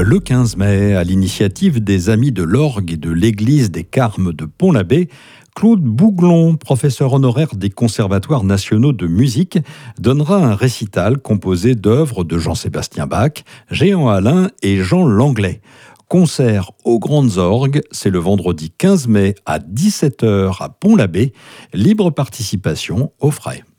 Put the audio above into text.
Le 15 mai, à l'initiative des Amis de l'Orgue et de l'Église des Carmes de Pont-l'Abbé, Claude Bouglon, professeur honoraire des conservatoires nationaux de musique, donnera un récital composé d'œuvres de Jean-Sébastien Bach, Jehan Alain et Jean Langlais. Concert aux Grandes Orgues, c'est le vendredi 15 mai à 17h à Pont-l'Abbé. Libre participation aux frais.